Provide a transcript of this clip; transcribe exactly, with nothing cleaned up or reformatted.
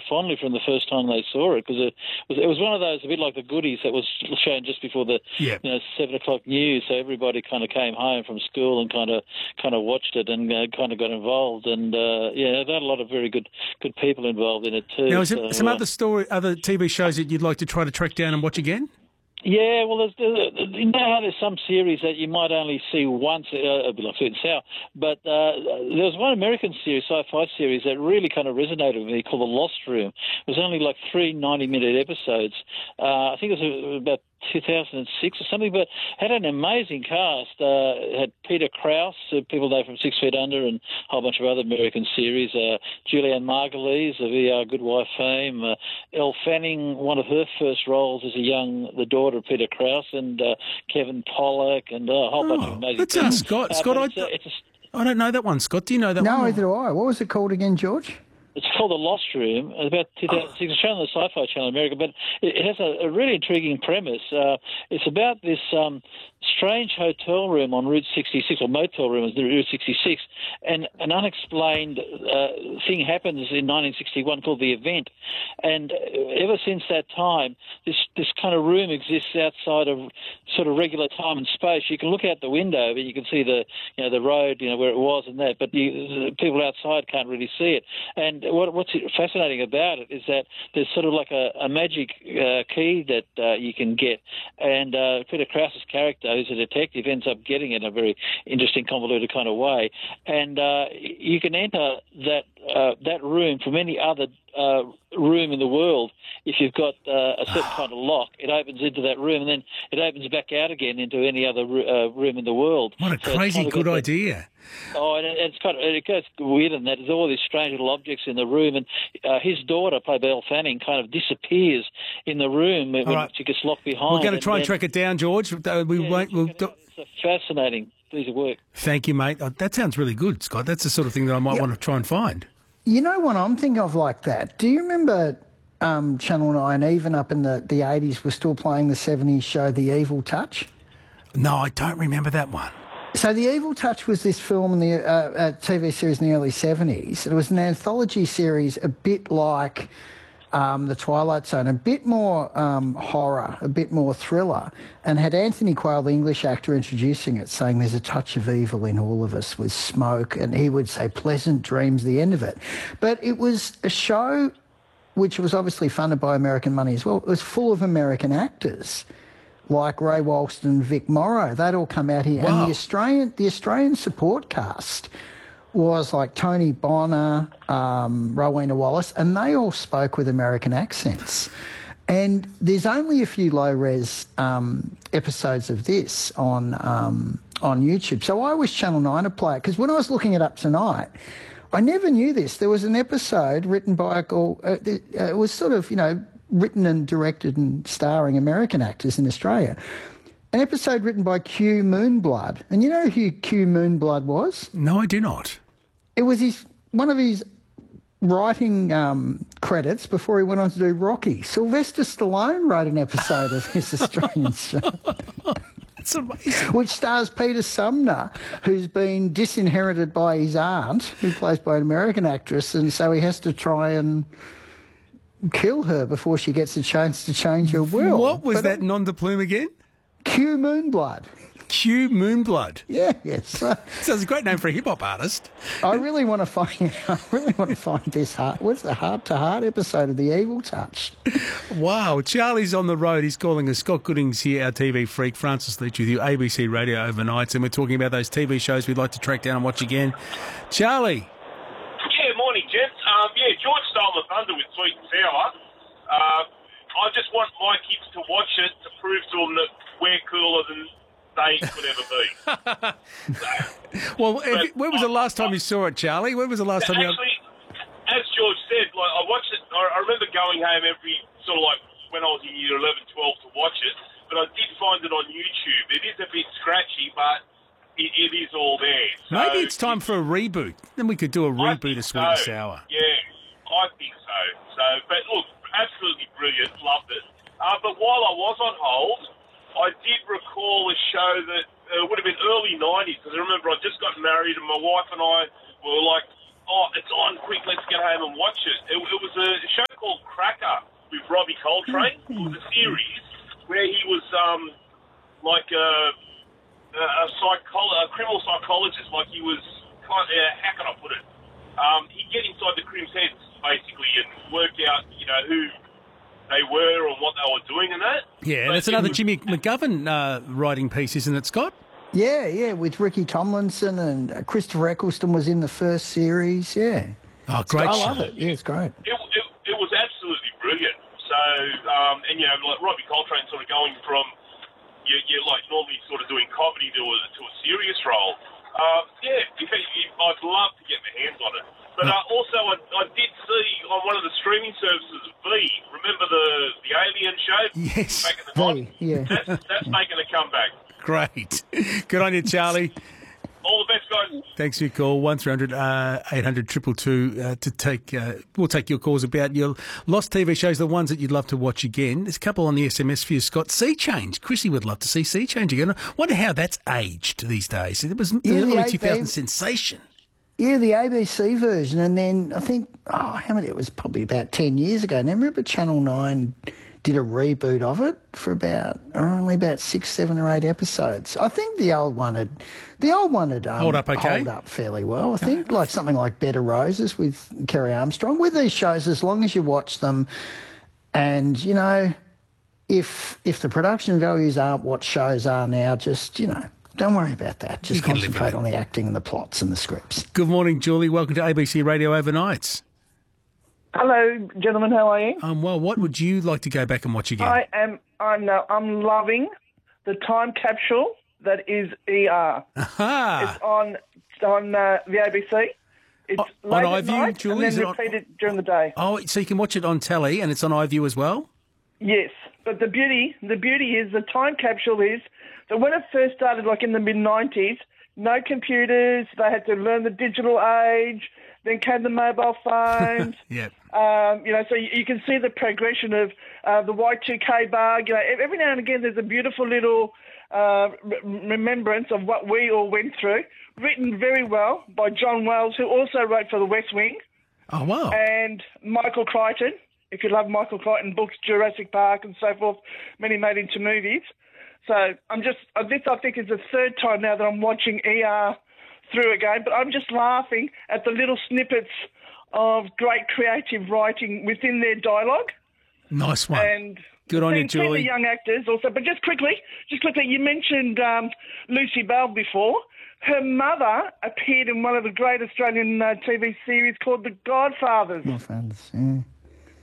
fondly from the first time they saw it, because it was, it was one of those, a bit like The Goodies, that was shown just before the yep. you know, seven o'clock news, so everybody kind of came home from school and kind of kind of watched it and uh, kind of got involved. And, uh, yeah, there are a lot of very good good people involved in it too. Now, is there so, some uh, other story, other T V shows that you'd like to try to track down and watch again? Yeah, well, there's, there's, you know how there's some series that you might only see once, uh, a bit like Sweet and Sour, but uh, there was one American series, sci-fi series, that really kind of resonated with me called The Lost Room. It was only like three ninety-minute episodes. Uh, I think it was about two thousand six or something, but had an amazing cast. Uh, had Peter Krause, uh, people know from Six Feet Under, and a whole bunch of other American series. Uh, Julianne Margulies of E R Good Wife fame. Uh, Elle Fanning, one of her first roles as a young, the daughter of Peter Krause, and uh, Kevin Pollak, and uh, a whole oh, bunch of amazing that's people. uh, Scott. Uh, Scott, I, it's a, it's a, I don't know that one. Scott, do you know that no, one? No, neither do I. What was it called again, George? It's called The Lost Room. It's about two thousand six. It's shown on the Sci-Fi Channel in America, but it has a, a really intriguing premise. Uh, it's about this um, strange hotel room on Route sixty-six, or motel room on Route sixty-six, and an unexplained uh, thing happens in nineteen sixty-one called The Event. And ever since that time, this this kind of room exists outside of sort of regular time and space. You can look out the window, but you can see the you know the road, you know where it was and that, but you, the people outside can't really see it. And what, what's fascinating about it is that there's sort of like a, a magic uh, key that uh, you can get, and uh, Peter Krause's character, who's a detective, ends up getting it in a very interesting, convoluted kind of way, and uh, you can enter that uh, that room from any other uh, room in the world. If you've got uh, a certain kind of lock, it opens into that room, and then it opens back out again into any other uh, room in the world. What a so crazy kind of good that, idea. Oh, and it's kind of, it goes weird in that there's all these strange little objects in the room, and uh, his daughter, played by Elle Fanning, kind of disappears in the room when right. she gets locked behind. We're going to try and, and track it down, George. Uh, we yeah, won't. We'll do- it's a fascinating piece of work. Thank you, mate. Oh, that sounds really good, Scott. That's the sort of thing that I might Yeah. want to try and find. You know what I'm thinking of like that? Do you remember um, Channel nine, even up in the, the eighties, was still playing the seventies show The Evil Touch? No, I don't remember that one. So The Evil Touch was this film in the uh, uh, T V series in the early seventies. It was an anthology series, a bit like um, The Twilight Zone, a bit more um, horror, a bit more thriller, and had Anthony Quayle, the English actor, introducing it, saying there's a touch of evil in all of us with smoke, and he would say pleasant dreams, the end of it. But it was a show which was obviously funded by American money as well. It was full of American actors, like Ray Walston and Vic Morrow. They'd all come out here. Wow. And the Australian the Australian support cast was like Tony Bonner, um, Rowena Wallace, and they all spoke with American accents. And there's only a few low-res um, episodes of this on um, on YouTube. So I wish Channel nine would play it, because when I was looking it up tonight, I never knew this. There was an episode written by, or, uh, it was sort of, you know, written and directed and starring American actors in Australia. An episode written by Q Moonblood. And you know who Q Moonblood was? No, I do not. It was his one of his writing um, credits before he went on to do Rocky. Sylvester Stallone wrote an episode of his Australian show. That's amazing. Which stars Peter Sumner, who's been disinherited by his aunt, who plays by an American actress, and so he has to try and kill her before she gets a chance to change her will. What was But that nom de plume again? Q Moonblood. Q Moonblood. Yeah, yes. Uh, Sounds a great name for a hip hop artist. I really want to find. I really want to find this heart. What's the heart to heart episode of The Evil Touch? Wow, Charlie's on the road. He's calling us. Scott Gooding's here, our T V freak. Francis Leach with you, A B C Radio Overnights, and we're talking about those T V shows we'd like to track down and watch again. Charlie. Yeah, morning, gents. Um, yeah, George stole the thunder with Sweet and Sour. Uh, I just want my kids to watch it to prove to them that we're cooler than they could ever be. Well, if, when was the last time you saw it, Charlie? When was the last time you... Actually, as George said, like I watched it. I, I remember going home every sort of like when I was in year eleven, twelve to watch it. But I did find it on YouTube. It is a bit scratchy, but it, it is all there. So Maybe it's time for a reboot. Then we could do a I reboot think of Sweet and so. Sour. Yeah, I think so. So, but look, absolutely brilliant. Loved it. Uh, but while I was on hold, I did recall a show that uh, would have been early nineties, because I remember I just got married and my wife and I were like, oh, it's on, quick, let's get home and watch it. It, it was a show called Coltrane. It was a series where he was um, like a, a, a, psycholo- a criminal psychologist. Like he was, kind of, uh, how can I put it? Um, he'd get inside the crims' heads, basically, and work out, you know, who they were and what they were doing and that. Yeah, but that's another was, Jimmy McGovern uh, writing piece, isn't it, Scott? Yeah, yeah, with Ricky Tomlinson and uh, Christopher Eccleston was in the first series, yeah. Oh, great I show. love it, yeah, it's great. It, it, it was absolutely brilliant. So, um, and, you know, like Robbie Coltrane sort of going from, you, you're like normally sort of doing comedy to a, to a serious role. Um, yeah, if, if, I'd love to get my hands on it. But uh, also, I, I did see on one of the streaming services, V, remember the, the Alien show? Yes. Back in the V, night? yeah. That's, that's making a comeback. Great. Good on you, Charlie. All the best, guys. Thanks for your call. one three hundred eight hundred two two two uh, to take, uh, we'll take your calls about your lost T V shows, the ones that you'd love to watch again. There's a couple on the S M S for you, Scott. Sea Change. Chrissy would love to see Sea Change again. I wonder how that's aged these days. It was Yeah, an the early eight- two thousands sensation. Yeah, the A B C version, and then I think, oh, how many, it was probably about ten years ago. And I remember Channel nine did a reboot of it for about, only about six, seven or eight episodes. I think the old one had, the old one had um, Hold up okay? hold up fairly well. I think like something like Bed of Roses with Kerry Armstrong. With these shows, as long as you watch them and, you know, if if the production values aren't what shows are now, just, you know, don't worry about that. Just You can live with concentrate it. on the acting and the plots and the scripts. Good morning, Julie. Welcome to A B C Radio Overnights. Hello, gentlemen. How are you? Um, well, what would you like to go back and watch again? I am. I'm. Uh, I'm loving the time capsule that is E R. Aha! It's on on uh, the A B C. It's On- late on at iView, night Julie? Is and it then on- repeated during the day. Oh, so you can watch it on telly and it's on iView as well? Yes, but the beauty, the beauty is the time capsule is that when it first started, like in the mid nineties, no computers. They had to learn the digital age. Then came the mobile phones. Yeah. Um, you know, so you, you can see the progression of uh, the Y two K bug. You know, every now and again there's a beautiful little uh, re- remembrance of what we all went through, written very well by John Wells, who also wrote for The West Wing, Oh, wow. and Michael Crichton. If you love Michael Crichton books, Jurassic Park and so forth, many made into movies. So I'm just, uh, this I think is the third time now that I'm watching E R through again, but I'm just laughing at the little snippets of great creative writing within their dialogue. Nice one. And Good on you, seeing- seeing Julie. the young actors also. But just quickly, just quickly, you mentioned um, Lucy Bell before. Her mother appeared in one of the great Australian uh, T V series called The Godfathers. My friends, yeah.